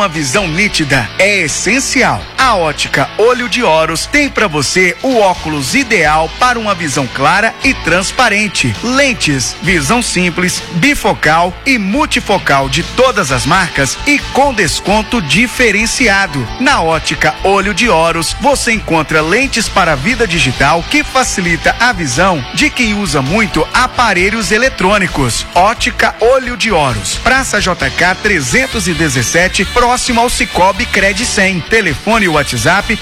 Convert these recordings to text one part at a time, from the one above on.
uma visão nítida é essencial. A Ótica Olho de Horus tem para você o óculos ideal para uma visão clara e transparente. Lentes, visão simples, bifocal e multifocal de todas as marcas e com desconto diferenciado. Na Ótica Olho de Horus, você encontra lentes para a vida digital que facilita a visão de quem usa muito aparelhos eletrônicos. Ótica Olho de Horus, Praça JK 317, próximo ao Cicobi Cred 100. Telefone e WhatsApp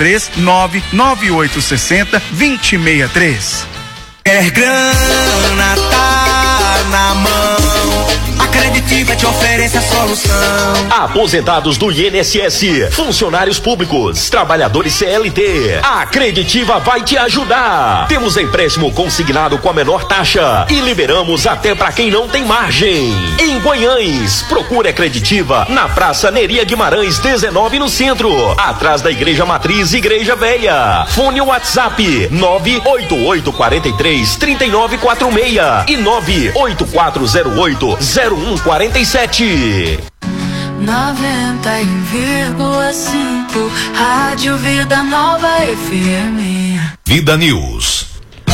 3399860-2063. Quer grana, tá na mão. A Creditiva te oferece a solução. Aposentados do INSS, funcionários públicos, trabalhadores CLT, a Creditiva vai te ajudar. Temos empréstimo consignado com a menor taxa e liberamos até para quem não tem margem. Em Guanhães, procure a Creditiva na Praça Neria Guimarães 19 no centro, atrás da Igreja Matriz Igreja Velha. Fone WhatsApp 988433946 e 984080147. 91,5 Rádio Vida Nova FM. Vida News.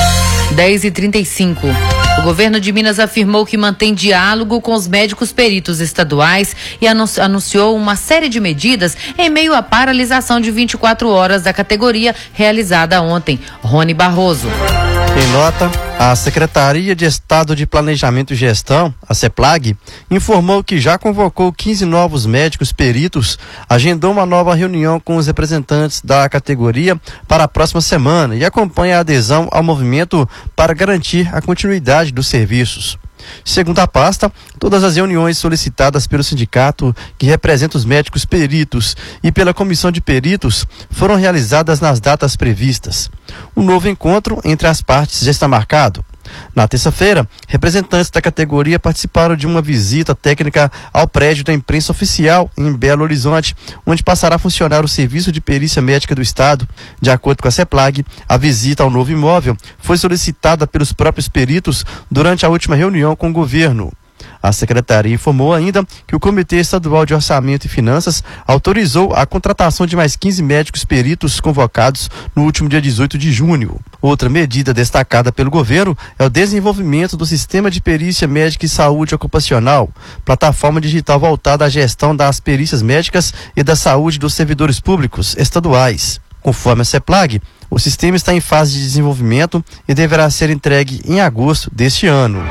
10h35. O governo de Minas afirmou que mantém diálogo com os médicos peritos estaduais e anunciou uma série de medidas em meio à paralisação de 24 horas da categoria realizada ontem. Rony Barroso. Em nota, a Secretaria de Estado de Planejamento e Gestão, a CEPLAG, informou que já convocou 15 novos médicos peritos, agendou uma nova reunião com os representantes da categoria para a próxima semana e acompanha a adesão ao movimento para garantir a continuidade dos serviços. Segundo a pasta, todas as reuniões solicitadas pelo sindicato que representa os médicos peritos e pela comissão de peritos foram realizadas nas datas previstas. Um novo encontro entre as partes já está marcado. Na terça-feira, representantes da categoria participaram de uma visita técnica ao prédio da imprensa oficial em Belo Horizonte, onde passará a funcionar o Serviço de Perícia Médica do Estado. De acordo com a CEPLAG, a visita ao novo imóvel foi solicitada pelos próprios peritos durante a última reunião com o governo. A secretaria informou ainda que o Comitê Estadual de Orçamento e Finanças autorizou a contratação de mais 15 médicos peritos convocados no último dia 18 de junho. Outra medida destacada pelo governo é o desenvolvimento do Sistema de Perícia Médica e Saúde Ocupacional, plataforma digital voltada à gestão das perícias médicas e da saúde dos servidores públicos estaduais. Conforme a CEPLAG, o sistema está em fase de desenvolvimento e deverá ser entregue em agosto deste ano.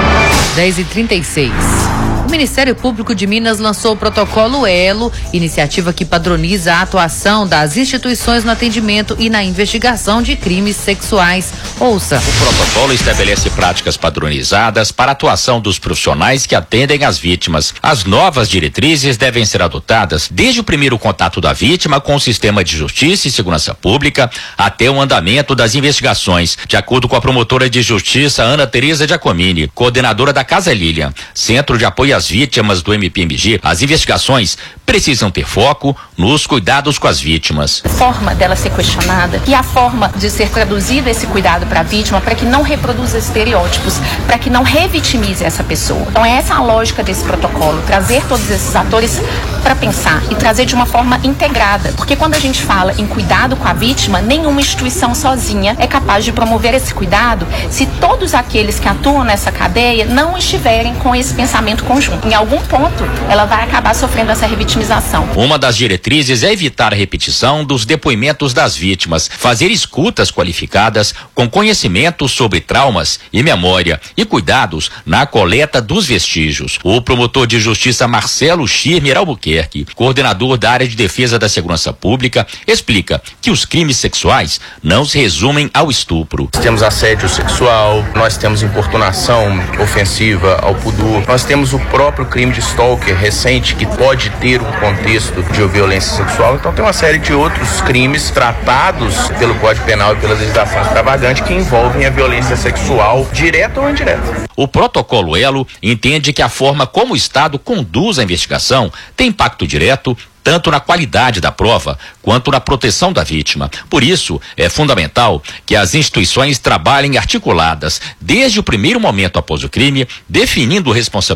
10h36. O Ministério Público de Minas lançou o protocolo Elo, iniciativa que padroniza a atuação das instituições no atendimento e na investigação de crimes sexuais. Ouça. O protocolo estabelece práticas padronizadas para a atuação dos profissionais que atendem as vítimas. As novas diretrizes devem ser adotadas desde o primeiro contato da vítima com o sistema de justiça e segurança pública até o andamento das investigações, de acordo com a promotora de justiça Ana Tereza Giacomini, coordenadora da Casa Lilian, Centro de Apoio às Vítimas do MPMG. As investigações precisam ter foco nos cuidados com as vítimas. A forma dela ser questionada e a forma de ser traduzido esse cuidado para a vítima, para que não reproduza estereótipos, para que não revitimize essa pessoa. Então é essa a lógica desse protocolo, trazer todos esses atores para pensar e trazer de uma forma integrada, porque quando a gente fala em cuidado com a vítima, nenhuma instituição sozinha é capaz de promover esse cuidado se todos aqueles que atuam nessa cadeia não estiverem com esse pensamento conjunto. Em algum ponto, ela vai acabar sofrendo essa revitimização. Uma das diretrizes é evitar a repetição dos depoimentos das vítimas, fazer escutas qualificadas com conhecimento sobre traumas e memória e cuidados na coleta dos vestígios. O promotor de justiça Marcelo Schirmer Albuquerque, coordenador da área de defesa da segurança pública, explica que os crimes sexuais não se resumem ao estupro. Nós temos assédio sexual, nós temos importunação ofensiva ao pudor, nós temos o próprio crime de stalker recente que pode ter um contexto de violência sexual. Então tem uma série de outros crimes tratados pelo Código Penal e pela legislação extravagante que envolvem a violência sexual direta ou indireta. O protocolo Elo entende que a forma como o Estado conduz a investigação tem impacto direto tanto na qualidade da prova quanto na proteção da vítima. Por isso, é fundamental que as instituições trabalhem articuladas desde o primeiro momento após o crime, definindo responsabilidades